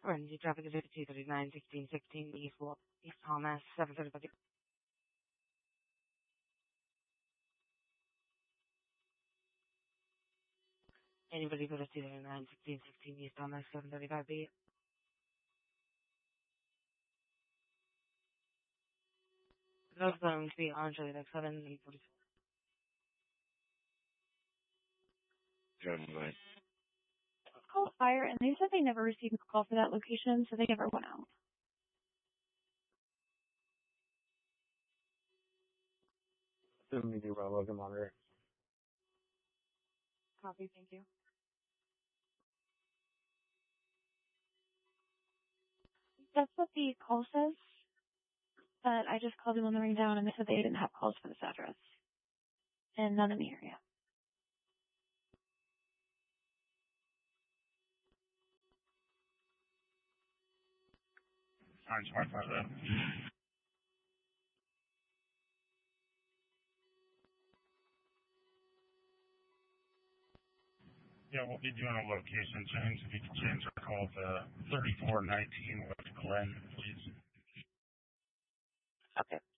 Emergency traffic is 5239 1616 East Thomas 735. Anybody go to 239 1616 East Thomas 735B? Those going to be on Julie like 7 and 46. Called fire, and they said they never received a call for that location, so they never went out. Assuming you want to look monitor. Copy, thank you. That's what the call says, but I just called them on the ring down, and they said they didn't have calls for this address, and none in the area. Orange Wi-Fi though. Yeah, we'll be doing a location change. If you can change our call to 3419 West Glen, please. Okay.